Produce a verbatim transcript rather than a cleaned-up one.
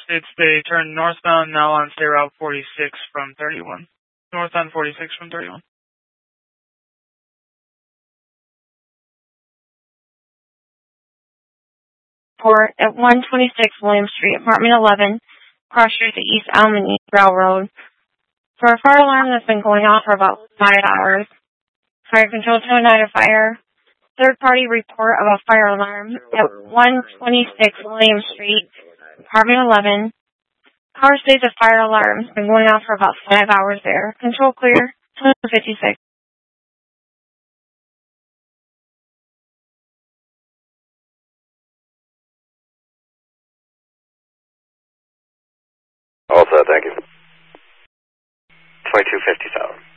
states they turn northbound now on State Route forty-six from thirty-one. Northbound forty-six from thirty-one. Port at one twenty-six William Street, apartment eleven, cross street to East Almond Railroad. For a fire alarm that's been going off for about five hours. Fire control to ignite a fire. Third party report of a fire alarm at one twenty-six William Street, apartment eleven. Car states a fire alarm's been going off for about five hours there. Control clear, two fifty-six. All set, thank you. twenty-two fifty-seven.